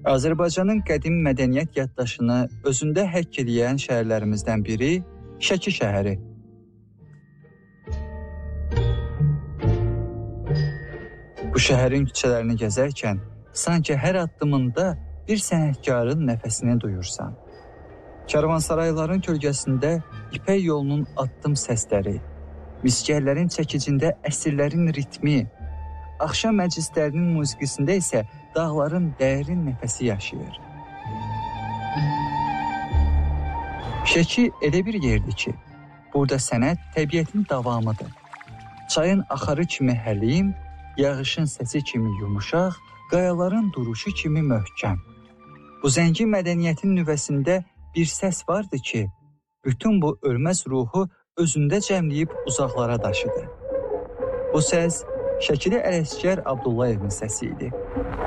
Azərbaycanın qədim mədəniyyət yaddaşını özündə həkk edən şəhərlərimizdən biri Şəki şəhəri. Bu şəhərin küçələrini gəzərkən sanki hər addımında bir sənətkarın nəfəsini duyursan. Karvansarayların kölgəsində İpək yolunun addım səsləri, misgərlərin çəkicində əsrlərin ritmi, axşam məclislərinin musiqisində isə dağların dərin nəfəsi yaşayır. Şəki elə bir yerdir ki, burada sənət təbiətin davamıdır. Çayın axarı kimi həlim, yağışın səsi kimi yumuşaq, qayaların duruşu kimi möhkəm. Bu zəngin mədəniyyətin nüvəsində bir səs vardı ki, bütün bu ölməz ruhu özündə cəmləyib uzaqlara daşıdı. Bu səs Şəkili Ələsgər Abdullayevin səsi idi.